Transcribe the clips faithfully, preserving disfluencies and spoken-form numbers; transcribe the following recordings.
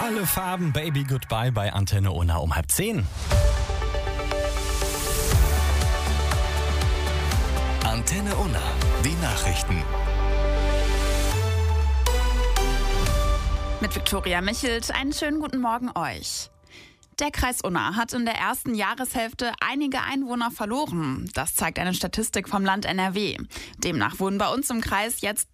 Alle Farben, Baby Goodbye bei Antenne Unna um halb zehn. Antenne Unna, die Nachrichten. Mit Viktoria Michelt, einen schönen guten Morgen euch. Der Kreis Unna hat in der ersten Jahreshälfte einige Einwohner verloren. Das zeigt eine Statistik vom Land N R W. Demnach wohnen bei uns im Kreis jetzt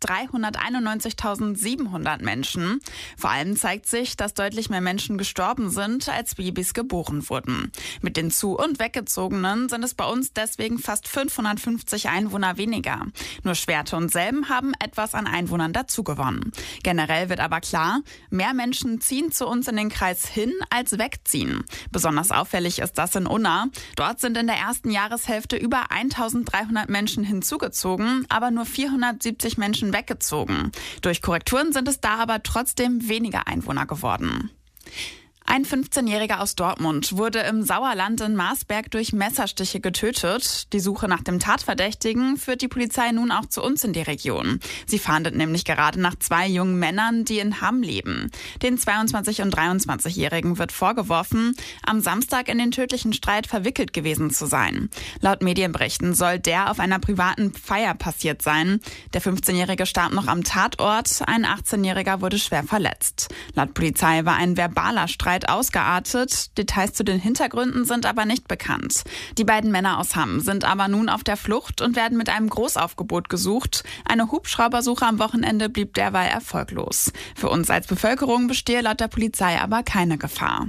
dreihunderteinundneunzigtausendsiebenhundert Menschen. Vor allem zeigt sich, dass deutlich mehr Menschen gestorben sind, als Babys geboren wurden. Mit den Zu- und Weggezogenen sind es bei uns deswegen fast fünfhundertfünfzig Einwohner weniger. Nur Schwerte und Selben haben etwas an Einwohnern dazugewonnen. Generell wird aber klar, mehr Menschen ziehen zu uns in den Kreis hin, als wegziehen. Besonders auffällig ist das in Unna. Dort sind in der ersten Jahreshälfte über eintausenddreihundert Menschen hinzugezogen, aber nur vierhundertsiebzig Menschen weggezogen. Durch Korrekturen sind es da aber trotzdem weniger Einwohner geworden. Ein fünfzehnjähriger aus Dortmund wurde im Sauerland in Marsberg durch Messerstiche getötet. Die Suche nach dem Tatverdächtigen führt die Polizei nun auch zu uns in die Region. Sie fahndet nämlich gerade nach zwei jungen Männern, die in Hamm leben. Den zweiundzwanzig- und dreiundzwanzigjährigen wird vorgeworfen, am Samstag in den tödlichen Streit verwickelt gewesen zu sein. Laut Medienberichten soll der auf einer privaten Feier passiert sein. Der fünfzehnjährige starb noch am Tatort, ein achtzehnjähriger wurde schwer verletzt. Laut Polizei war ein verbaler Streit ausgeartet. Details zu den Hintergründen sind aber nicht bekannt. Die beiden Männer aus Hamm sind aber nun auf der Flucht und werden mit einem Großaufgebot gesucht. Eine Hubschraubersuche am Wochenende blieb derweil erfolglos. Für uns als Bevölkerung bestehe laut der Polizei aber keine Gefahr.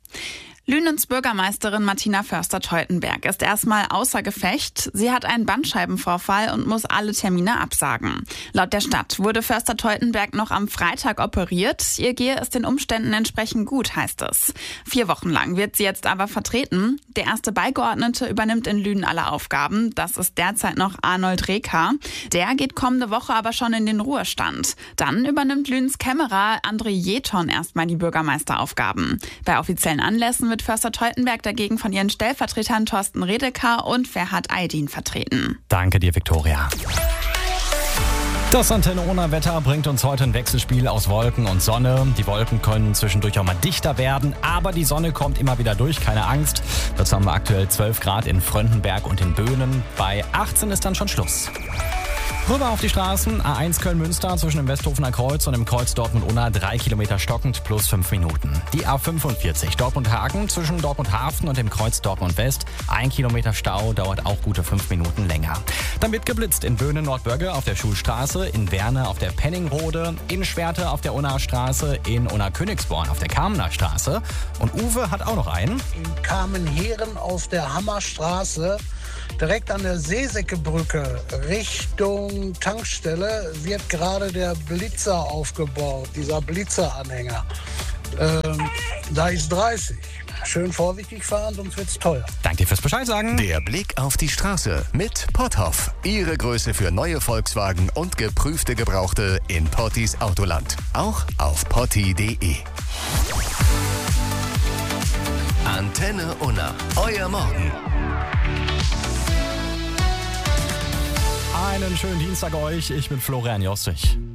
Lünens Bürgermeisterin Martina Förster-Teutenberg ist erstmal außer Gefecht. Sie hat einen Bandscheibenvorfall und muss alle Termine absagen. Laut der Stadt wurde Förster-Teutenberg noch am Freitag operiert. Ihr gehe es den Umständen entsprechend gut, heißt es. Vier Wochen lang wird sie jetzt aber vertreten. Der erste Beigeordnete übernimmt in Lünen alle Aufgaben. Das ist derzeit noch Arnold Reker. Der geht kommende Woche aber schon in den Ruhestand. Dann übernimmt Lünens Kämmerer André Jeton erstmal die Bürgermeisteraufgaben. Bei offiziellen Anlässen wird Förster-Teutenberg dagegen von ihren Stellvertretern Thorsten Redeker und Ferhat Aydin vertreten. Danke dir, Viktoria. Das Antenne Unna Wetter bringt uns heute ein Wechselspiel aus Wolken und Sonne. Die Wolken können zwischendurch auch mal dichter werden, aber die Sonne kommt immer wieder durch, keine Angst. Dazu haben wir aktuell zwölf Grad in Fröndenberg und in Böhnen. Bei achtzehn ist dann schon Schluss. Rüber auf die Straßen. A eins Köln-Münster zwischen dem Westhofener Kreuz und dem Kreuz Dortmund-Unna drei Kilometer stockend plus fünf Minuten. Die A fünfundvierzig Dortmund-Hagen zwischen Dortmund-Hafen und dem Kreuz Dortmund-West. Ein Kilometer Stau, dauert auch gute fünf Minuten länger. Dann wird geblitzt in Böhnen-Nordbögge auf der Schulstraße, in Werne auf der Penningrode, in Schwerte auf der Unna-Straße, in Unna-Königsborn auf der Kamener Straße. Und Uwe hat auch noch einen. In Kamenheren auf der Hammerstraße, direkt an der Seesäckebrücke Richtung Tankstelle, wird gerade der Blitzer aufgebaut, dieser Blitzeranhänger. Ähm, da ist dreißig. Schön vorsichtig fahren, sonst wird's teuer. Danke dir fürs Bescheid sagen. Der Blick auf die Straße mit Potthoff. Ihre Größe für neue Volkswagen und geprüfte Gebrauchte in Pottis Autoland. Auch auf potti punkt de. Antenne Unna. Euer Morgen. Einen schönen Dienstag euch. Ich bin Florian Jossich.